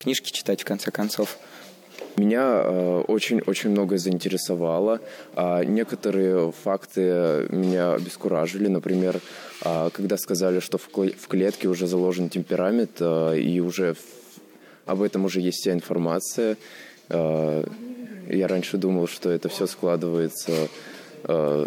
книжки читать в конце концов. Меня очень-очень многое заинтересовало. Некоторые факты меня обескуражили. Например, когда сказали, что в клетке уже заложен темперамент, и уже об этом уже есть вся информация. Я раньше думал, что это все складывается